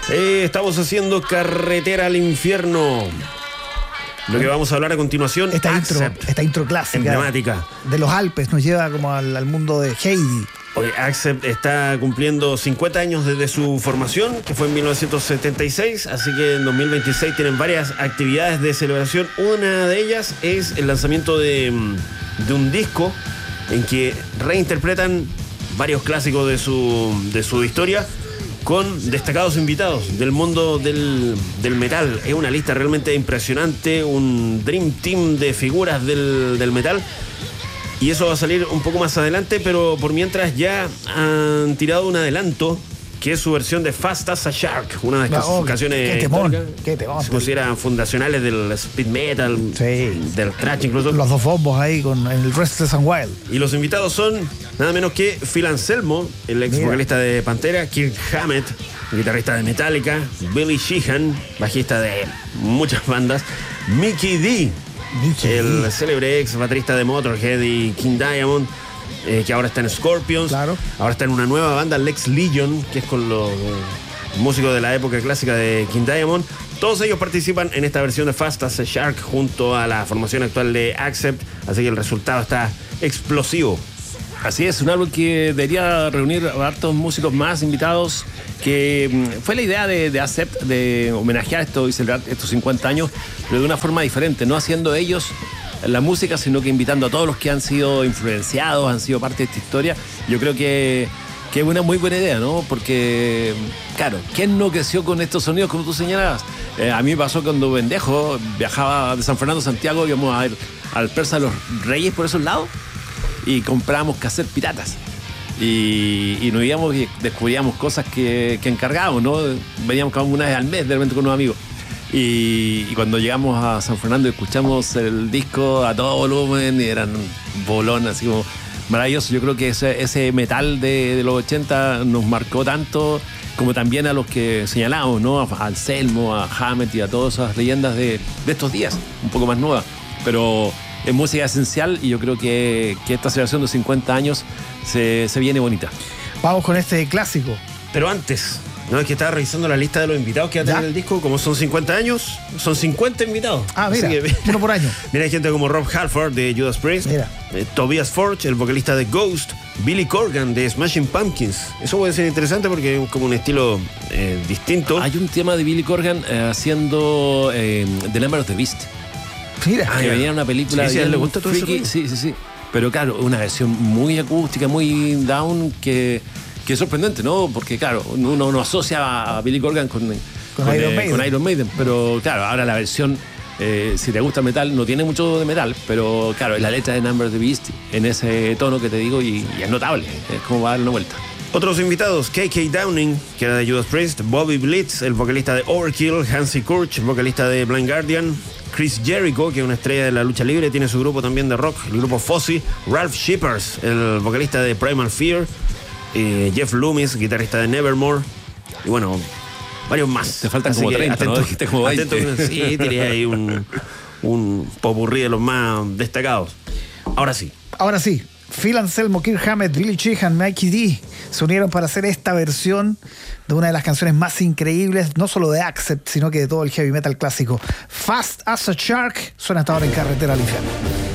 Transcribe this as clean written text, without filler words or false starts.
Estamos haciendo Carretera al Infierno. Lo que vamos a hablar a continuación, esta intro clásica, emblemática, de los Alpes, nos lleva como al mundo de Heidi. Hoy Accept está cumpliendo 50 años desde su formación, que fue en 1976, así que en 2026 tienen varias actividades de celebración. Una de ellas es el lanzamiento de un disco en que reinterpretan varios clásicos de su historia, con destacados invitados del mundo del metal. Es una lista realmente impresionante, un dream team de figuras del metal. Y eso va a salir un poco más adelante, pero por mientras ya han tirado un adelanto, que es su versión de Fast as a Shark, una de estas canciones qué temón, se consideran fundacionales del speed metal, del thrash incluso. Los dos bombos ahí con el Restless and Wild. Y los invitados son nada menos que Phil Anselmo, el ex vocalista de Pantera, Kirk Hammett, guitarrista de Metallica, Billy Sheehan, bajista de muchas bandas, Mikkey Dee, el célebre ex baterista de Motorhead y King Diamond, que ahora está en Scorpions. Claro. Ahora está en una nueva banda, Lex Legion, que es con los músicos de la época clásica de King Diamond. Todos ellos participan en esta versión de Fast as a Shark junto a la formación actual de Accept, así que el resultado está explosivo. Así es, un álbum que debería reunir a hartos músicos más invitados, que fue la idea de Accept, de homenajear esto y celebrar estos 50 años, pero de una forma diferente, no haciendo ellos la música, sino que invitando a todos los que han sido influenciados, han sido parte de esta historia. Yo creo que es una muy buena idea, ¿no? Porque, claro, ¿quién no creció con estos sonidos como tú señalabas? A mí me pasó cuando pendejo, viajaba de San Fernando a Santiago, íbamos a ir al Persa de los Reyes por esos lados y comprábamos cassettes piratas. Y nos íbamos y descubríamos cosas que encargábamos, ¿no? Veníamos cada una vez al mes de repente con unos amigos. Y cuando llegamos a San Fernando escuchamos el disco a todo volumen y eran bolón así como maravilloso. Yo creo que ese metal de los 80 nos marcó tanto, como también a los que señalamos, ¿no? A Anselmo, a Hammett y a todas esas leyendas de estos días, un poco más nuevas. Pero es música esencial y yo creo que esta celebración de 50 años se viene bonita. Vamos con este clásico. Pero antes, no, es que estaba revisando la lista de los invitados que va a tener el disco. Como son 50 años, son 50 invitados. Ah, mira, uno por año. Mira, hay gente como Rob Halford de Judas Priest, Tobias Forge, el vocalista de Ghost, Billy Corgan de Smashing Pumpkins. Eso puede ser interesante porque es como un estilo distinto. Hay un tema de Billy Corgan haciendo The Number of the Beast. Mira, que venía una película. Sí, ¿le gusta todo freaky, eso? Sí. Pero claro, una versión muy acústica, muy down, que es sorprendente, ¿no? Porque claro, uno no asocia a Billy Corgan con Iron Maiden. Pero claro, ahora la versión, si te gusta el metal, no tiene mucho de metal, pero claro, es la letra de Number of the Beast en ese tono que te digo y es notable. Es como va a dar una vuelta. Otros invitados, KK Downing, que era de Judas Priest, Bobby Blitz, el vocalista de Overkill, Hansi Kurch, vocalista de Blind Guardian, Chris Jericho, que es una estrella de la lucha libre, tiene su grupo también de rock, el grupo Fozzy, Ralph Shippers, el vocalista de Primal Fear, Jeff Loomis, guitarrista de Nevermore, y bueno, varios más. Te faltan como 30, ¿no? Dijiste como 20. Sí, tiré ahí un popurrí de los más destacados. Ahora sí, Phil Anselmo, Kirk Hammett, Billy Sheehan, Mikkey Dee se unieron para hacer esta versión de una de las canciones más increíbles, no solo de Accept, sino que de todo el heavy metal clásico. Fast as a Shark suena hasta ahora en Carretera al Infierno.